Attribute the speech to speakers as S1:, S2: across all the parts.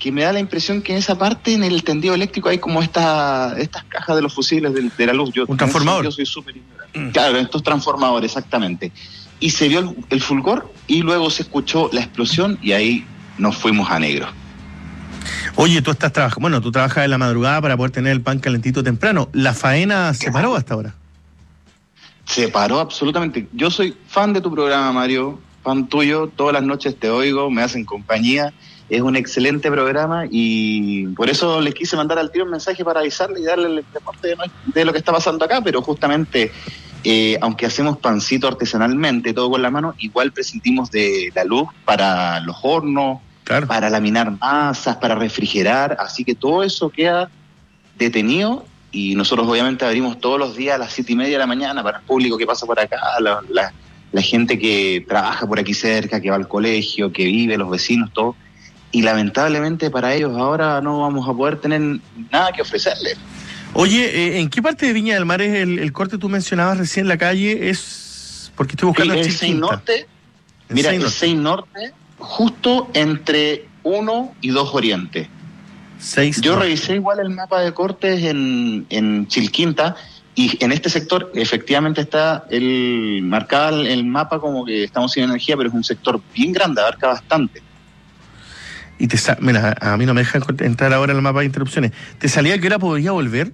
S1: que me da la impresión que en esa parte, en el tendido eléctrico, hay como estas cajas de los fusibles de la luz.
S2: Un transformador.
S1: Yo soy súper ignorante. Claro, estos transformadores, exactamente. Y se vio el fulgor y luego se escuchó la explosión y ahí nos fuimos a negro.
S2: Oye, tú trabajas en la madrugada para poder tener el pan calentito temprano. ¿La faena se paró hasta ahora?
S1: Se paró absolutamente. Yo soy fan de tu programa, Mario, fan tuyo. Todas las noches te oigo, me hacen compañía. Es un excelente programa y por eso les quise mandar al tiro un mensaje para avisarle y darle el reporte de lo que está pasando acá, pero justamente, aunque hacemos pancito artesanalmente, todo con la mano, igual prescintimos de la luz para los hornos, claro, para laminar masas, para refrigerar, así que todo eso queda detenido y nosotros obviamente abrimos todos los días a las 7:30 de la mañana para el público que pasa por acá, la gente que trabaja por aquí cerca, que va al colegio, que vive, los vecinos, todo. Y lamentablemente para ellos ahora no vamos a poder tener nada que ofrecerles.
S2: Oye, ¿en qué parte de Viña del Mar es el corte tú mencionabas recién en la calle? Es porque estoy buscando
S1: el 6 Norte. Mira, el 6 Norte, justo entre 1 y 2 Oriente. Yo revisé igual el mapa de cortes en Chilquinta y en este sector efectivamente está marcado el mapa como que estamos sin energía, pero es un sector bien grande, abarca bastante.
S2: Y mira, a mí no me dejan entrar ahora en el mapa de interrupciones. ¿Te salía que hora podría volver?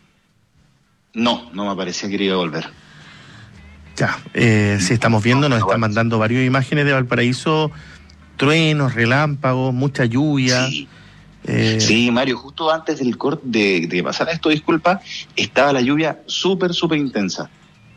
S1: No me parecía que iba a volver.
S2: Ya, sí, estamos viendo, nos están mandando varias imágenes de Valparaíso, truenos, relámpagos, mucha lluvia.
S1: Sí. Sí, Mario, justo antes del corte de pasar esto, disculpa, estaba la lluvia súper intensa.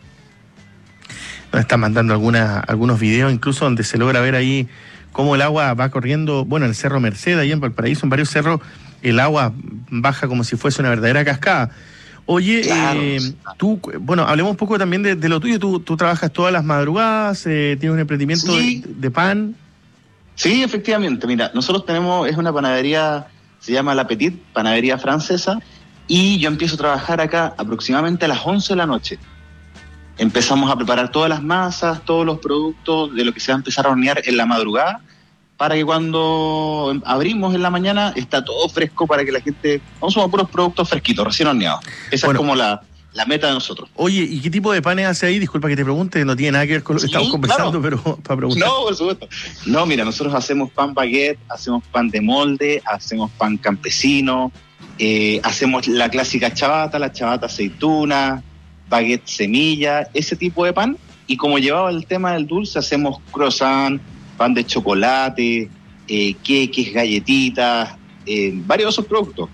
S2: Nos están mandando algunos videos, incluso donde se logra ver ahí cómo el agua va corriendo, bueno, en el Cerro Merced, ahí en Valparaíso, en varios cerros, el agua baja como si fuese una verdadera cascada. Oye, claro, tú, hablemos un poco también de lo tuyo. Tú trabajas todas las madrugadas, tienes un emprendimiento de pan.
S1: Sí, efectivamente. Mira, nosotros es una panadería, se llama La Petite, panadería francesa, y yo empiezo a trabajar acá aproximadamente a las 11 de la noche. Empezamos a preparar todas las masas, todos los productos de lo que se va a empezar a hornear en la madrugada, para que cuando abrimos en la mañana está todo fresco para que la gente consuma puros productos fresquitos, recién horneados. Esa es como la meta de nosotros.
S2: Oye, ¿y qué tipo de panes hace ahí? Disculpa que te pregunte, no tiene nada que ver con lo que estamos conversando, claro, pero para preguntar.
S1: No, por supuesto. No, mira, nosotros hacemos pan baguette, hacemos pan de molde, hacemos pan campesino, hacemos la clásica chabata, la chabata aceituna, baguette semilla, ese tipo de pan. Y como llevaba el tema del dulce, hacemos croissant, pan de chocolate, queques, galletitas, varios de esos productos.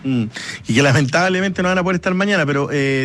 S2: Y que lamentablemente no van a poder estar mañana, pero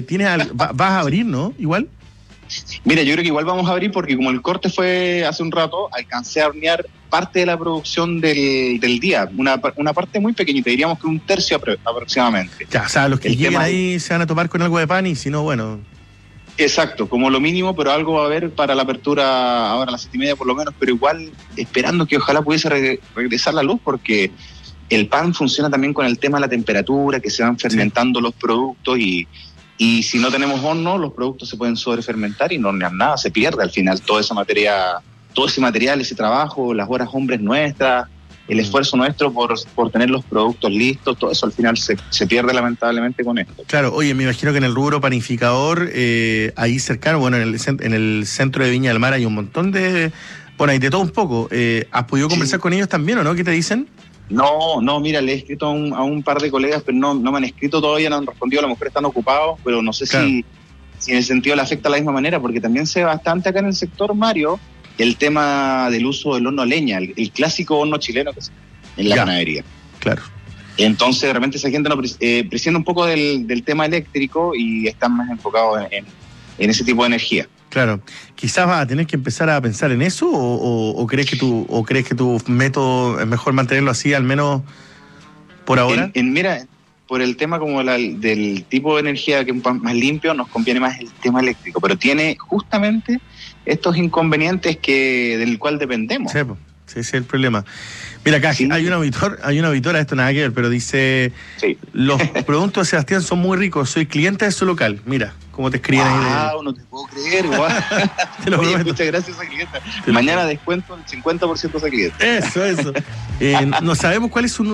S2: vas a abrir, ¿no? Igual.
S1: Mira, yo creo que igual vamos a abrir porque como el corte fue hace un rato, alcancé a hornear parte de la producción del día, una parte muy pequeñita, diríamos que un tercio aproximadamente.
S2: Ya, o sea, los que lleguen ahí se van a topar con algo de pan y si no, bueno.
S1: Exacto, como lo mínimo, pero algo va a haber para la apertura ahora a las 7:30 por lo menos, pero igual esperando que ojalá pudiese regresar la luz porque el pan funciona también con el tema de la temperatura, que se van fermentando los productos y si no tenemos horno, los productos se pueden sobrefermentar y no hornear nada, se pierde al final todo ese material, ese trabajo, las horas hombres nuestras, el esfuerzo nuestro por tener los productos listos, todo eso al final se pierde lamentablemente con esto.
S2: Claro, oye, me imagino que en el rubro panificador, ahí cercano, bueno, en el centro de Viña del Mar hay un montón de hay de todo un poco. ¿Has podido conversar con ellos también o no? ¿Qué te dicen?
S1: No, mira, le he escrito a un par de colegas, pero no me han escrito todavía, no han respondido, a lo mejor están ocupados, pero no sé si en ese sentido le afecta de la misma manera, porque también se ve bastante acá en el sector, Mario, el tema del uso del horno a leña, el clásico horno chileno que se en la panadería.
S2: Claro.
S1: Entonces, de repente esa gente presciende un poco del tema eléctrico y están más enfocados en ese tipo de energía.
S2: Claro. Quizás vas a tener que empezar a pensar en eso o crees que tu método es mejor mantenerlo así, al menos por ahora.
S1: Mira, por el tema como del tipo de energía que es más limpio, nos conviene más el tema eléctrico, pero tiene justamente estos inconvenientes del cual dependemos.
S2: Sí, ese es el problema. Mira, acá hay un auditor, esto nada que ver, pero dice, los productos de Sebastián son muy ricos, soy cliente de su local. Mira, cómo te escriben ahí.
S1: No te puedo creer,
S2: Te lo prometo.
S1: Muchas gracias a esa clienta. Mañana descuento el 50% a esa clienta.
S2: Eso. No sabemos cuál es su